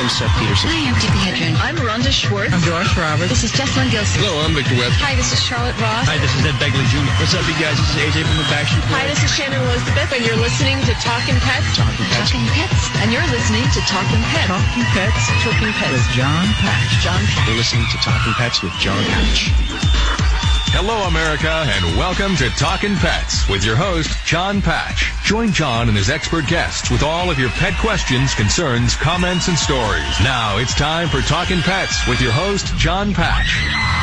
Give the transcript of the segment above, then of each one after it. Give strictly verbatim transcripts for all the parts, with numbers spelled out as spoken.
I'm Seth Peterson. Hi, I'm Tippi Hedren. I'm Rhonda Schwartz. I'm Doris Roberts. This is Jessalyn Gilson. Hello, I'm Victor Webb. Hi, this is Charlotte Ross. Hi, this is Ed Begley Junior What's up, you guys? This is A J from the Backstreet Boys. Hi, this is Shannon Elizabeth, and you're listening to Talkin' Pets. Talkin' Pets. Talking Pets. And you're listening to Talkin' Pets. Talking Pets. Talking Pets. With John Patch. John Patch. You're listening to Talkin' Pets with John Patch. Hello, America, and welcome to Talkin' Pets with your host, John Patch. Join John and his expert guests with all of your pet questions, concerns, comments, and stories. Now it's time for Talkin' Pets with your host, John Patch.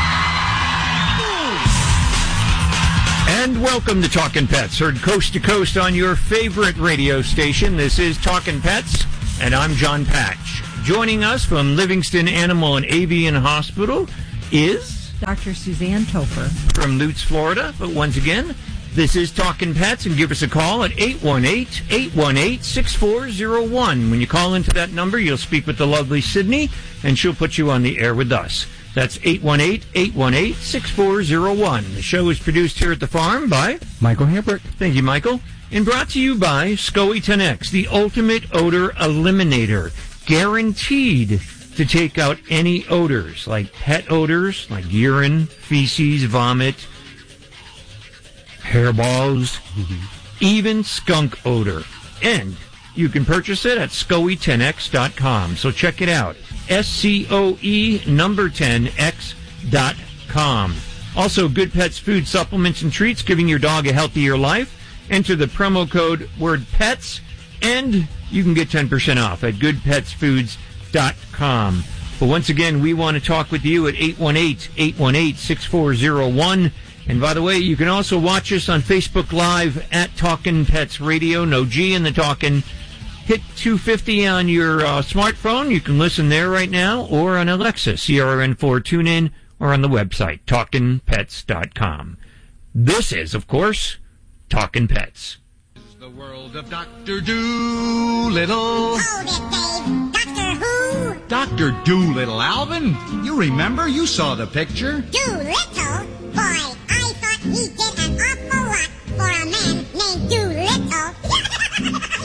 And welcome to Talkin' Pets, heard coast to coast on your favorite radio station. This is Talkin' Pets, and I'm John Patch. Joining us from Livingston Animal and Avian Hospital is Doctor Suzanne Topher from Lutz, Florida. But once again, this is Talkin' Pets, and give us a call at eight one eight, eight one eight, six four zero one. When you call into that number, you'll speak with the lovely Sydney, and she'll put you on the air with us. That's eight one eight, eight one eight, six four zero one. The show is produced here at the farm by Michael Hambrick. Thank you, Michael. And brought to you by SCOE ten X, the ultimate odor eliminator. Guaranteed to take out any odors, like pet odors, like urine, feces, vomit, hairballs, mm-hmm. even skunk odor. And you can purchase it at scoe ten x dot com. So check it out. S C O E number ten X dot com. Also, Good Pets food supplements and treats, giving your dog a healthier life. Enter the promo code word pets, and you can get ten percent off at good pets foods dot com. But once again, we want to talk with you at eight one eight, eight one eight, six four zero one. And by the way, you can also watch us on Facebook Live at Talkin' Pets Radio. No G in the Talkin'. Hit two fifty on your uh, smartphone. You can listen there right now, or on Alexa, C R N four TuneIn, or on the website, talkin pets dot com. This is, of course, Talkin' Pets. The world of Doctor Doolittle. Hold it, Dave. Doctor Who? Doctor Doolittle, Alvin. You remember? You saw the picture. Doolittle? Boy, I thought he did